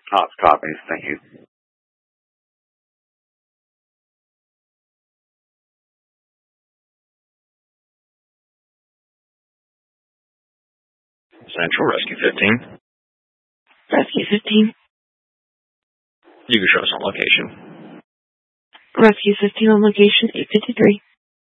Ops copies. Thank you. Central, Rescue 15. Rescue 15. You can show us on location. Rescue 15 on location 853.